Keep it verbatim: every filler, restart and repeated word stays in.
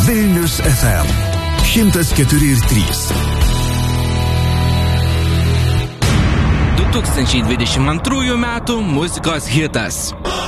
Vilnius F M šimtas keturi ir trys. du tūkstančiai dvidešimt antrųjų metų muzikos hitas.